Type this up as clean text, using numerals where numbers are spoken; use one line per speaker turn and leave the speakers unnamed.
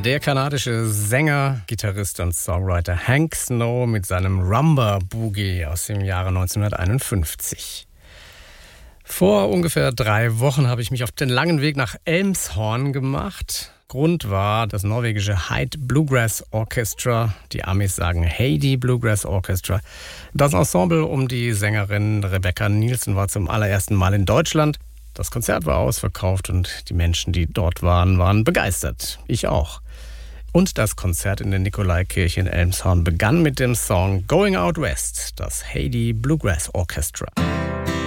Der kanadische Sänger, Gitarrist und Songwriter Hank Snow mit seinem Rumba Boogie aus dem Jahre 1951. Vor ungefähr 3 Wochen habe ich mich auf den langen Weg nach Elmshorn gemacht. Grund war das norwegische Heid Bluegrass Orchestra, die Amis sagen Heidi Bluegrass Orchestra. Das Ensemble um die Sängerin Rebecca Nielsen war zum allerersten Mal in Deutschland. Das Konzert war ausverkauft und die Menschen, die dort waren, waren begeistert. Ich auch. Und das Konzert in der Nikolaikirche in Elmshorn begann mit dem Song Going Out West, das Heidi Bluegrass Orchestra.